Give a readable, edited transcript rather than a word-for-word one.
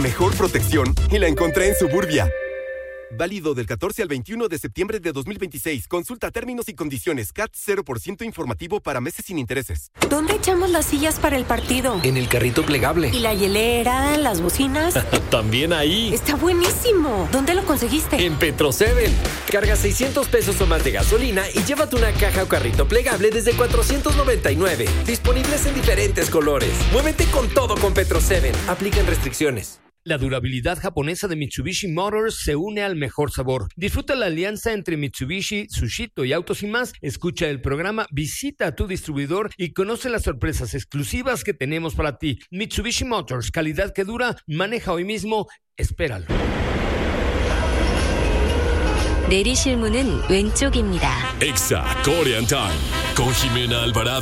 Mejor protección y la encontré en Suburbia. Válido del 14 al 21 de septiembre de 2026. Consulta términos y condiciones. CAT 0% informativo para meses sin intereses. ¿Dónde echamos las sillas para el partido? En el carrito plegable. ¿Y la hielera, las bocinas? También ahí. Está buenísimo. ¿Dónde lo conseguiste? En Petro 7. Carga 600 pesos o más de gasolina y llévate una caja o carrito plegable desde 499. Disponibles en diferentes colores. Muévete con todo con Petro 7. Aplican restricciones. La durabilidad japonesa de Mitsubishi Motors se une al mejor sabor. Disfruta la alianza entre Mitsubishi, Tsushito y Autos y Más. Escucha el programa, visita a tu distribuidor y conoce las sorpresas exclusivas que tenemos para ti. Mitsubishi Motors, calidad que dura. Maneja hoy mismo. Espéralo. 내리실 문은 왼쪽입니다. Exa Korean Time con Jimena Alvarado.